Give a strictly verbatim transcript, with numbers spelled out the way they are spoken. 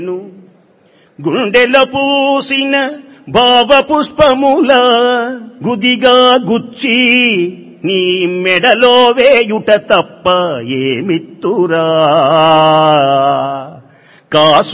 గుండెల పూసిన భావ పుష్పముల గుదిగా గుచ్చి నీ మెడలో వేయుట తప్ప ఏమిత్తురా కాసు